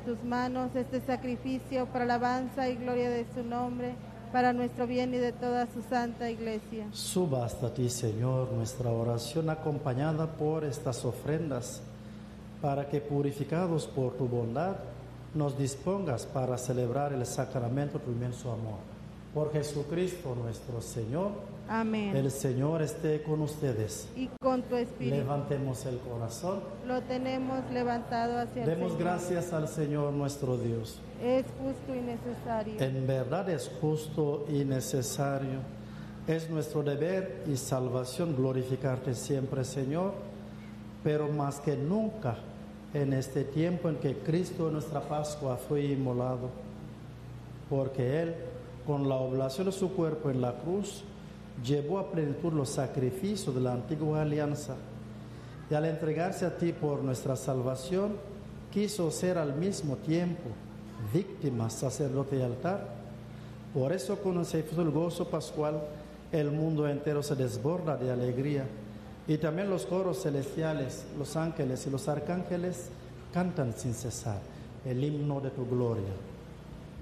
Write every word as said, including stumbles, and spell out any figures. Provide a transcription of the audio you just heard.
tus manos este sacrificio para alabanza y gloria de su nombre, para nuestro bien y de toda su santa iglesia. Suba hasta ti, Señor, nuestra oración acompañada por estas ofrendas, para que purificados por tu bondad nos dispongas para celebrar el sacramento de tu inmenso amor. Por Jesucristo nuestro Señor. Amén. El Señor esté con ustedes. Y con tu espíritu. Levantemos el corazón. Lo tenemos levantado hacia el Demos Señor. gracias al Señor nuestro Dios. Es justo y necesario. En verdad es justo y necesario. Es nuestro deber y salvación glorificarte siempre, Señor, pero más que nunca en este tiempo en que Cristo, nuestra Pascua, fue inmolado, porque Él, con la oblación de su cuerpo en la cruz, llevó a plenitud los sacrificios de la antigua alianza, y al entregarse a ti por nuestra salvación, quiso ser al mismo tiempo víctima, sacerdote y altar. Por eso, con el el gozo pascual, el mundo entero se desborda de alegría, y también los coros celestiales, los ángeles y los arcángeles cantan sin cesar el himno de tu gloria.